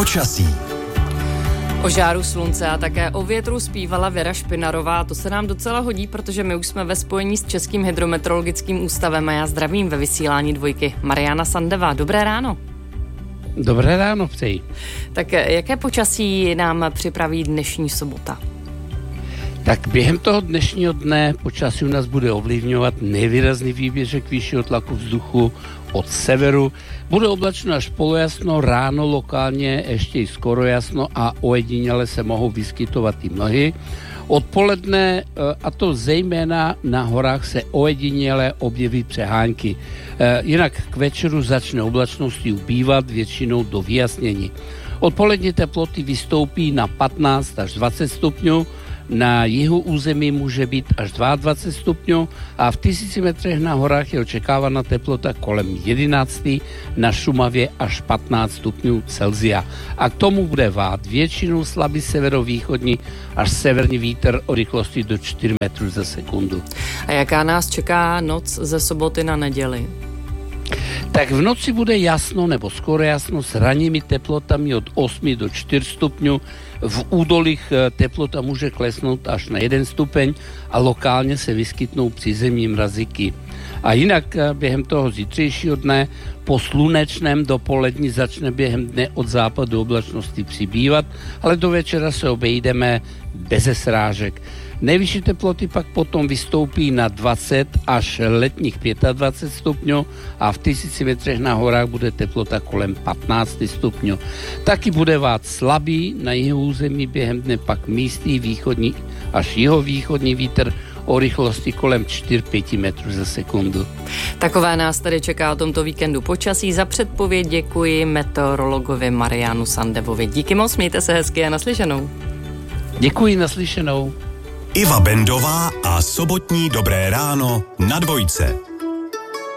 Počasí. O žáru slunce a také o větru zpívala Věra Špinarová. To se nám docela hodí, protože my už jsme ve spojení s Českým hydrometeorologickým ústavem a já zdravím ve vysílání Dvojky Mariana Sandeva. Dobré ráno. Dobré ráno přeji. Tak jaké počasí nám připraví dnešní sobota? Tak během toho dnešního dne počasí u nás bude ovlivňovat nevýrazný výběžek vyššího tlaku vzduchu od severu. Bude oblačno až polojasno, ráno lokálně ještě i skoro jasno a ojediněle se mohou vyskytovat i mlhy. Odpoledne, a to zejména na horách, se ojediněle objeví přehánky. Jinak k večeru začne oblačnosti ubývat, většinou do vyjasnění. Odpolední teploty vystoupí na 15 až 20 stupňů, na jihu území může být až 22 stupňů a v 1000 metrech na horách je očekávána teplota kolem 11, na Šumavě až 15 stupňů Celsia. A k tomu bude vát většinou slabý severovýchodní až severní vítr o rychlosti do 4 metrů za sekundu. A jaká nás čeká noc ze soboty na neděli? Tak v noci bude jasno nebo skoro jasno s ranními teplotami od 8 do 4 stupňů. V údolích teplota může klesnout až na 1 stupeň a lokálně se vyskytnou přízemní mrazíky. A jinak během toho zítřejšího dne po slunečném dopolední začne během dne od západu oblačnosti přibývat, ale do večera se obejdeme beze srážek. Nejvyšší teploty pak potom vystoupí na 20 až letních 25 stupňů a v 1000 metrech na horách bude teplota kolem 15 stupňů. Taky bude vát slabý, na jihu území během dne pak místní východní až jihovýchodní vítr o rychlosti kolem 4-5 metrů za sekundu. Takové nás tady čeká o tomto víkendu počasí. Za předpověď děkuji meteorologovi Marianu Sandevovi. Díky moc, mějte se hezky a naslyšenou. Děkuji, naslyšenou. Iva Bendová a sobotní Dobré ráno na Dvojce.